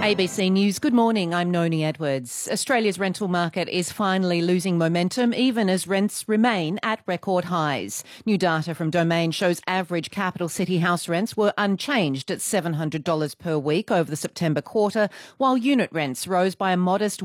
ABC News, good morning, I'm Noni Edwards. Australia's rental market is finally losing momentum even as rents remain at record highs. New data from Domain shows average capital city house rents were unchanged at $700 per week over the September quarter, while unit rents rose by a modest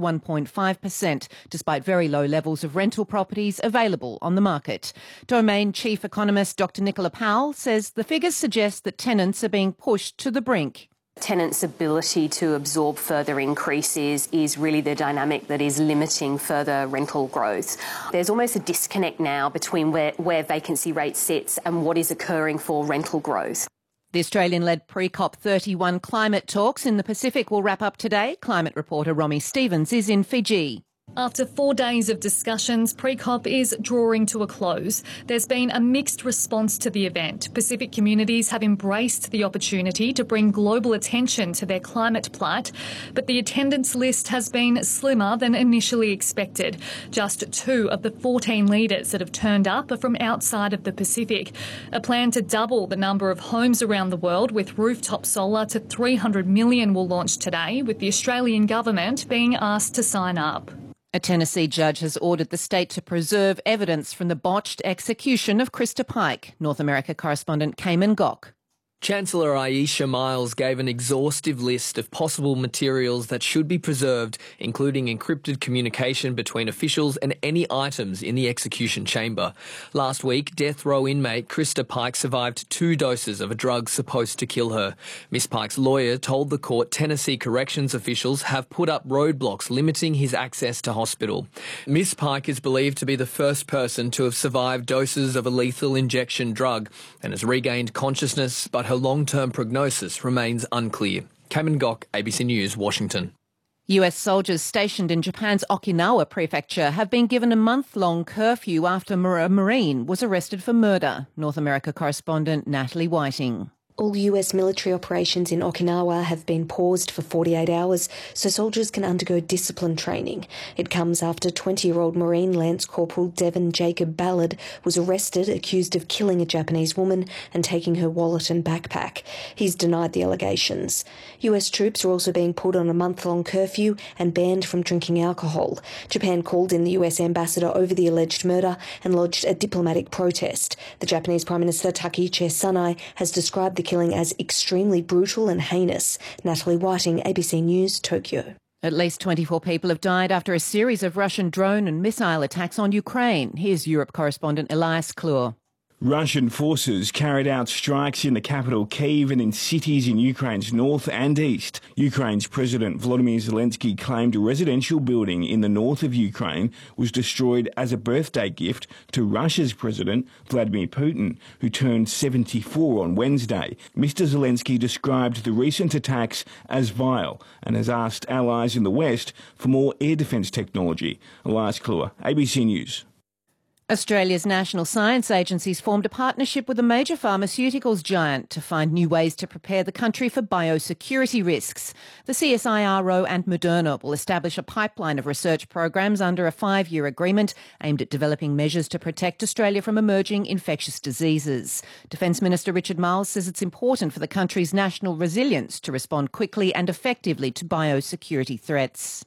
1.5%, despite very low levels of rental properties available on the market. Domain chief economist Dr Nicola Powell says the figures suggest that tenants are being pushed to the brink. Tenants' ability to absorb further increases is really the dynamic that is limiting further rental growth. There's almost a disconnect now between where vacancy rate sits and what is occurring for rental growth. The Australian-led pre-COP31 climate talks in the Pacific will wrap up today. Climate reporter Romy Stevens is in Fiji. After 4 days of discussions, pre-COP is drawing to a close. There's been a mixed response to the event. Pacific communities have embraced the opportunity to bring global attention to their climate plight, but the attendance list has been slimmer than initially expected. Just 2 of the 14 leaders that have turned up are from outside of the Pacific. A plan to double the number of homes around the world with rooftop solar to 300 million will launch today, with the Australian government being asked to sign up. A Tennessee judge has ordered the state to preserve evidence from the botched execution of Krista Pike. North America correspondent Cayman Gok. Chancellor Aisha Miles gave an exhaustive list of possible materials that should be preserved, including encrypted communication between officials and any items in the execution chamber. Last week, death row inmate Krista Pike survived 2 doses of a drug supposed to kill her. Miss Pike's lawyer told the court Tennessee corrections officials have put up roadblocks limiting his access to hospital. Miss Pike is believed to be the first person to have survived doses of a lethal injection drug and has regained consciousness, but her long-term prognosis remains unclear. Cayman Gok, ABC News, Washington. US soldiers stationed in Japan's Okinawa prefecture have been given a month-long curfew after a Marine was arrested for murder. North America correspondent Natalie Whiting. All US military operations in Okinawa have been paused for 48 hours so soldiers can undergo discipline training. It comes after 20-year-old Marine Lance Corporal Devon Jacob Ballard was arrested, accused of killing a Japanese woman and taking her wallet and backpack. He's denied the allegations. US troops are also being put on a month-long curfew and banned from drinking alcohol. Japan called in the US ambassador over the alleged murder and lodged a diplomatic protest. The Japanese Prime Minister Takaichi Sanai has described the killing as extremely brutal and heinous. Natalie Whiting, ABC News, Tokyo. At least 24 people have died after a series of Russian drone and missile attacks on Ukraine. Here's Europe correspondent Elias Klur. Russian forces carried out strikes in the capital Kyiv and in cities in Ukraine's north and east. Ukraine's President Volodymyr Zelensky claimed a residential building in the north of Ukraine was destroyed as a birthday gift to Russia's President Vladimir Putin, who turned 74 on Wednesday. Mr. Zelensky described the recent attacks as vile and has asked allies in the West for more air defence technology. Elias Klur, ABC News. Australia's National Science Agency's formed a partnership with a major pharmaceuticals giant to find new ways to prepare the country for biosecurity risks. The CSIRO and Moderna will establish a pipeline of research programs under a 5-year agreement aimed at developing measures to protect Australia from emerging infectious diseases. Defence Minister Richard Marles says it's important for the country's national resilience to respond quickly and effectively to biosecurity threats.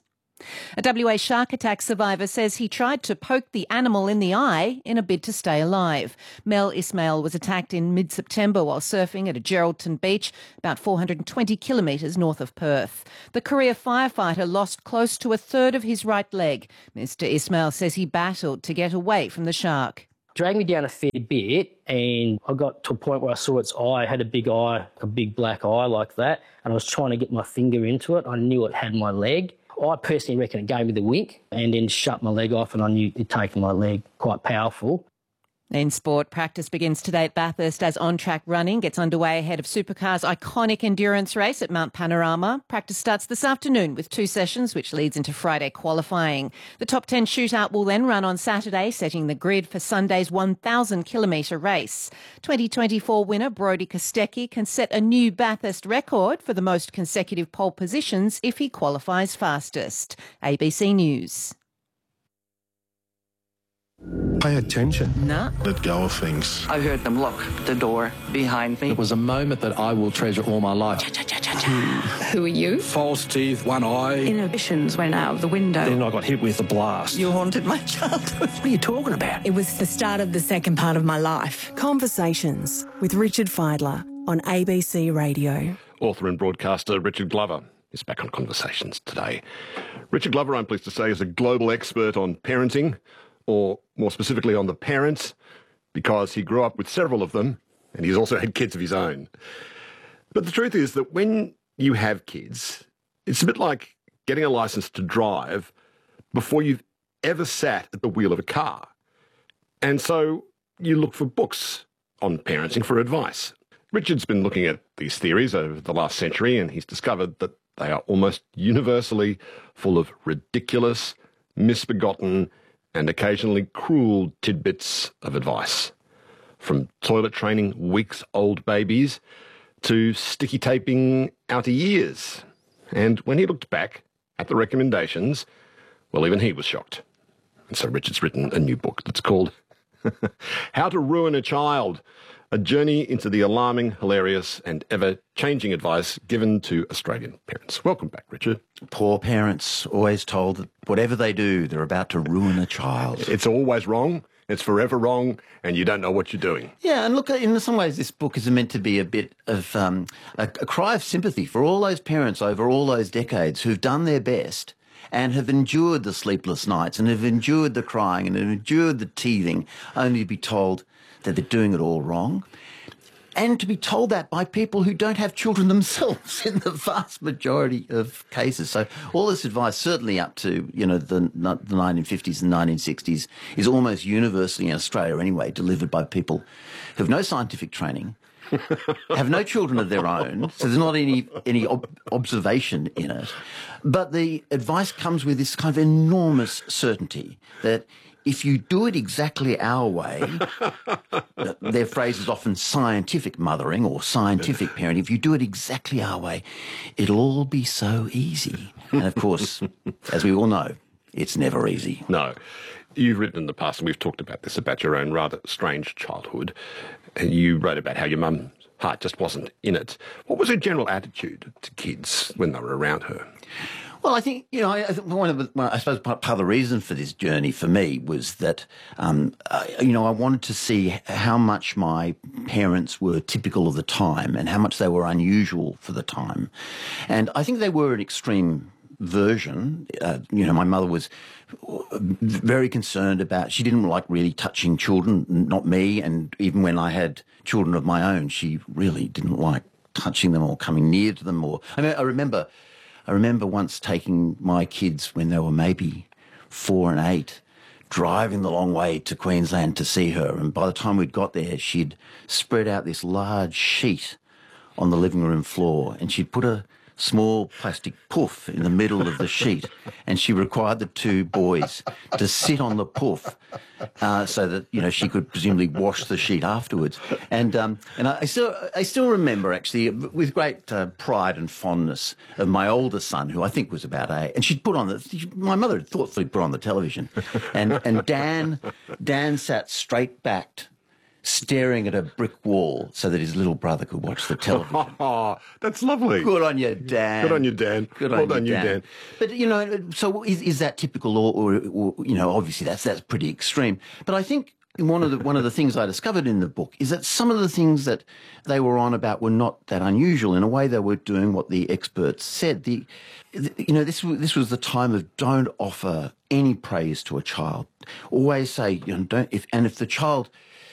A WA shark attack survivor says he tried to poke the animal in the eye in a bid to stay alive. Mel Ismail was attacked in mid-September while surfing at a Geraldton beach, about 420 kilometres north of Perth. The career firefighter lost close to a third of his right leg. Mr Ismail says he battled to get away from the shark. Dragged me down a fair bit and I got to a point where I saw its eye. It had a big eye, a big black eye like that, and I was trying to get my finger into it. I knew it had my leg. I personally reckon it gave me the wink and then shut my leg off, and I knew it'd taken my leg. Quite powerful. In sport, practice begins today at Bathurst as on-track running gets underway ahead of Supercar's iconic endurance race at Mount Panorama. Practice starts this afternoon with 2 sessions, which leads into Friday qualifying. The top 10 shootout will then run on Saturday, setting the grid for Sunday's 1,000-kilometre race. 2024 winner Brodie Kostecki can set a new Bathurst record for the most consecutive pole positions if he qualifies fastest. ABC News. Pay attention. Nah. Let go of things. I heard them lock the door behind me. It was a moment that I will treasure all my life. Who are you? False teeth, one eye. Inhibitions went out of the window. Then I got hit with a blast. You haunted my childhood. What are you talking about? It was the start of the second part of my life. Conversations with Richard Fidler on ABC Radio. Author and broadcaster Richard Glover is back on Conversations today. Richard Glover, I'm pleased to say, is a global expert on parenting, or more specifically on the parents, because he grew up with several of them and he's also had kids of his own. But the truth is that when you have kids, it's a bit like getting a license to drive before you've ever sat at the wheel of a car. And so you look for books on parenting for advice. Richard's been looking at these theories over the last century, and he's discovered that they are almost universally full of ridiculous, misbegotten, and occasionally cruel tidbits of advice. From toilet training weeks-old babies to sticky taping outer ears. And when he looked back at the recommendations, well, even he was shocked. And so Richard's written a new book that's called How to Ruin a Child, a journey into the alarming, hilarious and ever-changing advice given to Australian parents. Welcome back, Richard. Poor parents always told that whatever they do, they're about to ruin a child. It's always wrong. It's forever wrong, and you don't know what you're doing. Yeah, and look, in some ways this book is meant to be a bit of a cry of sympathy for all those parents over all those decades who've done their best and have endured the sleepless nights and have endured the crying and have endured the teething, only to be told that they're doing it all wrong. And to be told that by people who don't have children themselves in the vast majority of cases. So all this advice, certainly up to, the 1950s and 1960s, is almost universally in Australia anyway, delivered by people who have no scientific training, have no children of their own, so there's not any observation in it. But the advice comes with this kind of enormous certainty that if you do it exactly our way, their phrase is often scientific mothering or scientific parenting. If you do it exactly our way, it'll all be so easy. And of course, as we all know, it's never easy. No. You've written in the past, and we've talked about this, about your own rather strange childhood. And you wrote about how your mum's heart just wasn't in it. What was her general attitude to kids when they were around her? Well, I think, I suppose part of the reason for this journey for me was that, I wanted to see how much my parents were typical of the time and how much they were unusual for the time. And I think they were an extreme version. My mother was very concerned about, she didn't like really touching children, not me. And even when I had children of my own, she really didn't like touching them or coming near to them. I remember once taking my kids when they were maybe 4 and 8, driving the long way to Queensland to see her. And by the time we'd got there, she'd spread out this large sheet on the living room floor, and she'd put a small plastic poof in the middle of the sheet, and she required the 2 boys to sit on the poof so that she could presumably wash the sheet afterwards. And I still remember actually with great pride and fondness of my older son, who I think was about 8, and she'd put on my mother had thoughtfully put on the television, and Dan sat straight backed, staring at a brick wall so that his little brother could watch the television. Oh, that's lovely. Good on you, Dan. Good on you, Dan. Well done, Dan. But, so is that typical or obviously that's pretty extreme. But I think one of the things I discovered in the book is that some of the things that they were on about were not that unusual. In a way, they were doing what the experts said. This was the time of don't offer any praise to a child. Always say, don't. If the child